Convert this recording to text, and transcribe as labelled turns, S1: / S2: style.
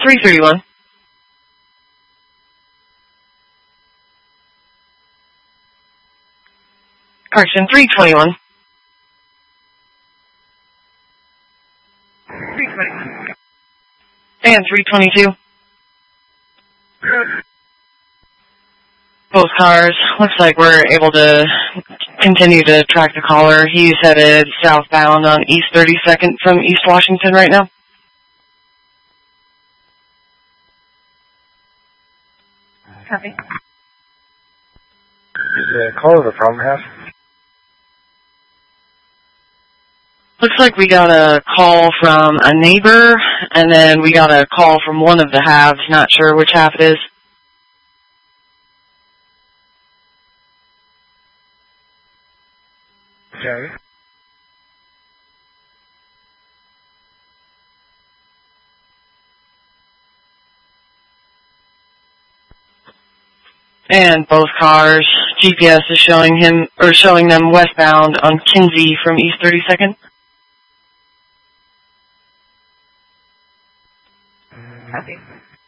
S1: 331. Correction, 321.
S2: 320.
S1: And 322. Both cars. Looks like we're able to continue to track the caller. He's headed southbound on East 32nd from East Washington right now.
S2: Copy.
S3: Is the caller the problem house?
S1: Looks like we got a call from a neighbor, and then we got a call from one of the halves. Not sure which half it is.
S3: Okay.
S1: And both cars, GPS is showing them westbound on Kinsey from East 32nd.
S2: Copy.